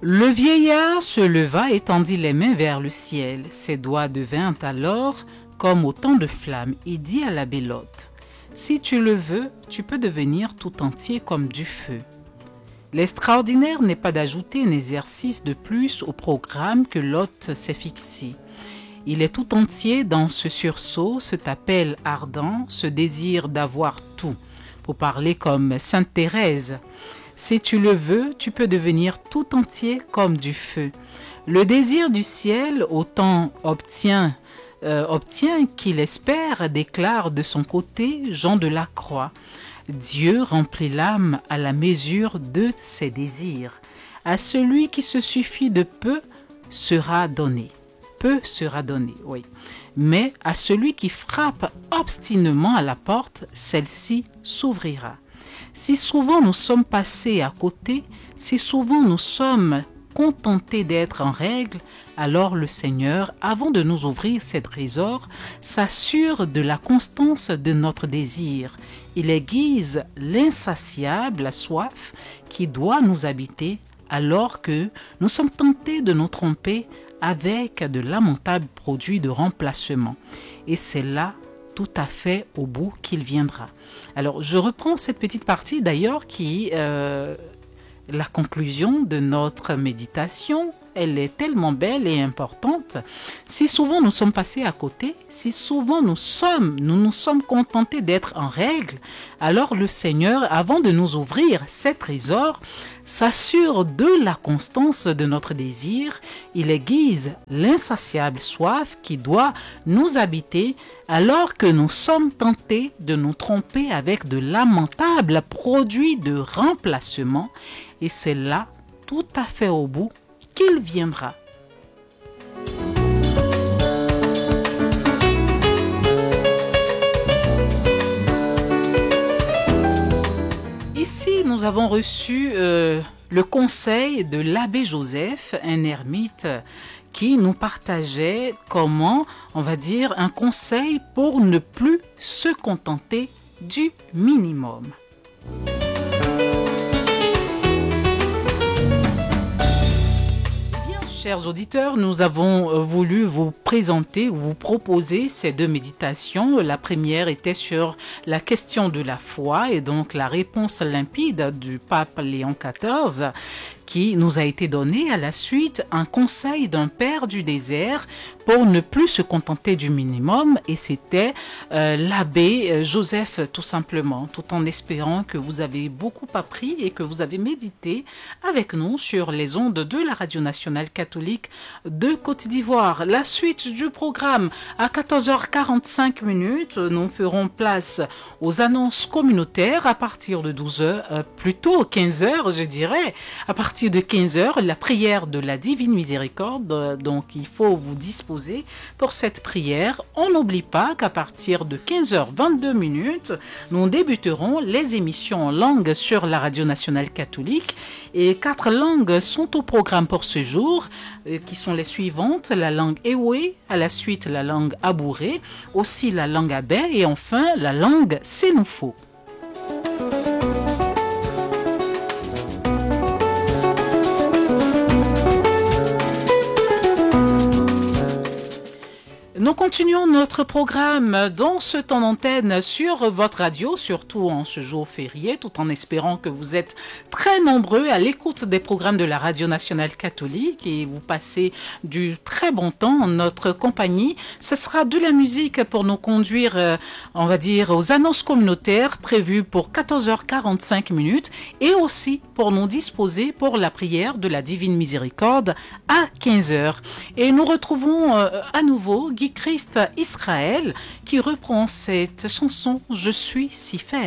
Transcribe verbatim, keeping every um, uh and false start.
Le vieillard se leva et tendit les mains vers le ciel. Ses doigts devinrent alors comme autant de flammes. Il dit à la Bélote, « Si tu le veux, tu peux devenir tout entier comme du feu. » L'extraordinaire n'est pas d'ajouter un exercice de plus au programme que Lot s'est fixé. Il est tout entier dans ce sursaut, cet appel ardent, ce désir d'avoir tout. Pour parler comme Sainte Thérèse, si tu le veux, tu peux devenir tout entier comme du feu. Le désir du ciel autant obtient, euh, obtient qu'il espère, déclare de son côté Jean de la Croix. Dieu remplit l'âme à la mesure de ses désirs. À celui qui se suffit de peu sera donné. Peu sera donné, oui. Mais à celui qui frappe obstinément à la porte, celle-ci s'ouvrira. Si souvent nous sommes passés à côté, si souvent nous sommes contentés d'être en règle, alors le Seigneur, avant de nous ouvrir ses trésors, s'assure de la constance de notre désir. Il aiguise l'insatiable, la soif qui doit nous habiter, alors que nous sommes tentés de nous tromper avec de lamentables produits de remplacement. Et c'est là tout à fait au bout qu'il viendra. Alors, je reprends cette petite partie d'ailleurs qui est euh, la conclusion de notre méditation. Elle est tellement belle et importante. Si souvent nous sommes passés à côté, si souvent nous sommes, nous nous sommes contentés d'être en règle, alors le Seigneur, avant de nous ouvrir ses trésors, s'assure de la constance de notre désir. Il aiguise l'insatiable soif qui doit nous habiter alors que nous sommes tentés de nous tromper avec de lamentables produits de remplacement. Et c'est là, tout à fait au bout, qu'il viendra. Ici, nous avons reçu euh, le conseil de l'abbé Joseph, un ermite qui nous partageait comment, on va dire, un conseil pour ne plus se contenter du minimum. Chers auditeurs, nous avons voulu vous présenter, vous proposer ces deux méditations. La première était sur la question de la foi et donc la réponse limpide du pape Léon quatorze qui nous a été donnée à la suite un conseil d'un père du désert pour ne plus se contenter du minimum et c'était euh, l'abbé Joseph tout simplement, tout en espérant que vous avez beaucoup appris et que vous avez médité avec nous sur les ondes de la Radio Nationale Catholique de Côte d'Ivoire. La suite du programme à quatorze heures quarante-cinq minutes, nous ferons place aux annonces communautaires à partir de douze heures, euh, plutôt quinze heures je dirais, à partir de quinze heures, la prière de la Divine Miséricorde, donc il faut vous disposer pour cette prière. On n'oublie pas qu'à partir de quinze heures vingt-deux minutes, nous débuterons les émissions en langue sur la Radio Nationale Catholique et quatre langues sont au programme pour ce jour, qui sont les suivantes, la langue Ewe, à la suite la langue Abouré, aussi la langue Abé et enfin la langue Sénoufo. Nous continuons notre programme dans ce temps d'antenne sur votre radio, surtout en ce jour férié, tout en espérant que vous êtes très nombreux à l'écoute des programmes de la Radio Nationale Catholique et vous passez du très bon temps en notre compagnie. Ce sera de la musique pour nous conduire, euh, on va dire, aux annonces communautaires prévues pour quatorze heures quarante-cinq minutes et aussi pour nous disposer pour la prière de la Divine Miséricorde à quinze heures. Et nous retrouvons euh, à nouveau Guy Christ Israël qui reprend cette chanson « Je suis si faible ».